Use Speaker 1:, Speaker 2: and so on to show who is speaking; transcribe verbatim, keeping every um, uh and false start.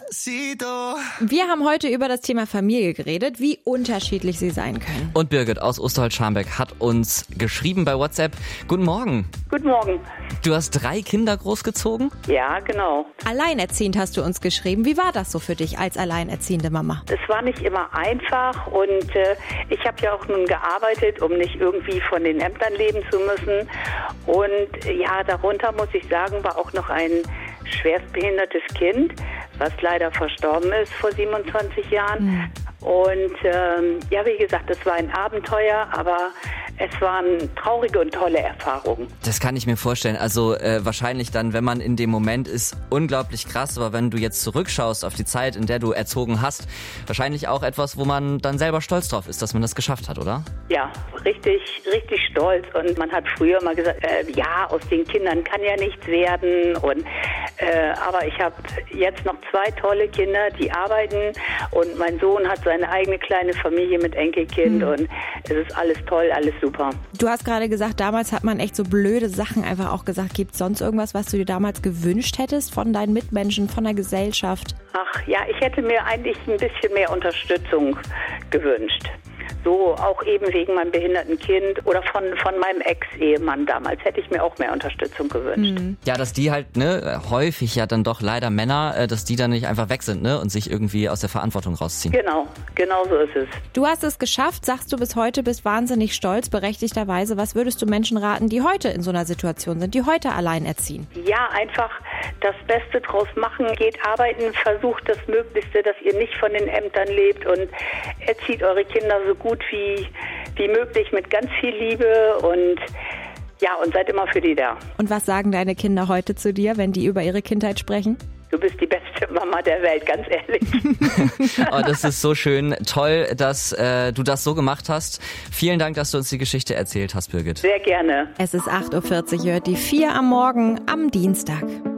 Speaker 1: Wir haben heute über das Thema Familie geredet, wie unterschiedlich sie sein können.
Speaker 2: Und Birgit aus Osterholz-Scharmbeck hat uns geschrieben bei WhatsApp. Guten Morgen.
Speaker 3: Guten Morgen.
Speaker 2: Du hast drei Kinder großgezogen?
Speaker 3: Ja, genau.
Speaker 1: Alleinerziehend hast du uns geschrieben. Wie war das so für dich als alleinerziehende Mama?
Speaker 3: Es war nicht immer einfach und äh, ich habe ja auch nun gearbeitet, um nicht irgendwie von den Ämtern leben zu müssen. Und äh, ja, darunter muss ich sagen, war auch noch ein schwerstbehindertes Kind, was leider verstorben ist vor siebenundzwanzig Jahren. Mhm. Und ähm, ja, wie gesagt, es war ein Abenteuer, aber es waren traurige und tolle Erfahrungen.
Speaker 2: Das kann ich mir vorstellen. Also äh, wahrscheinlich dann, wenn man in dem Moment ist, unglaublich krass. Aber wenn du jetzt zurückschaust auf die Zeit, in der du erzogen hast, wahrscheinlich auch etwas, wo man dann selber stolz drauf ist, dass man das geschafft hat, oder?
Speaker 3: Ja, richtig, richtig stolz. Und man hat früher mal gesagt, äh, ja, aus den Kindern kann ja nichts werden. Und äh, aber ich habe jetzt noch zwei tolle Kinder, die arbeiten. Und mein Sohn hat seine eigene kleine Familie mit Enkelkind. Mhm. Und es ist alles toll, alles super.
Speaker 1: Du hast gerade gesagt, damals hat man echt so blöde Sachen einfach auch gesagt. Gibt es sonst irgendwas, was du dir damals gewünscht hättest von deinen Mitmenschen, von der Gesellschaft?
Speaker 3: Ach ja, ich hätte mir eigentlich ein bisschen mehr Unterstützung gewünscht. So auch eben wegen meinem behinderten Kind oder von, von meinem Ex-Ehemann damals hätte ich mir auch mehr Unterstützung gewünscht.
Speaker 2: Mhm. Ja, dass die halt, ne, häufig ja dann doch leider Männer, dass die dann nicht einfach weg sind, ne, und sich irgendwie aus der Verantwortung rausziehen.
Speaker 3: Genau, genau so ist es.
Speaker 1: Du hast es geschafft, sagst du bis heute, bist wahnsinnig stolz, berechtigterweise. Was würdest du Menschen raten, die heute in so einer Situation sind, die heute alleinerziehen?
Speaker 3: Ja, einfach das Beste draus machen, geht arbeiten, versucht das Möglichste, dass ihr nicht von den Ämtern lebt und erzieht eure Kinder so gut wie, wie möglich mit ganz viel Liebe und ja, und seid immer für die da.
Speaker 1: Und was sagen deine Kinder heute zu dir, wenn die über ihre Kindheit sprechen?
Speaker 3: Du bist die beste Mama der Welt, ganz ehrlich.
Speaker 2: Oh, das ist so schön. Toll, dass äh, du das so gemacht hast. Vielen Dank, dass du uns die Geschichte erzählt hast, Birgit.
Speaker 3: Sehr gerne.
Speaker 1: Es ist acht Uhr vierzig, hört die vier am Morgen am Dienstag.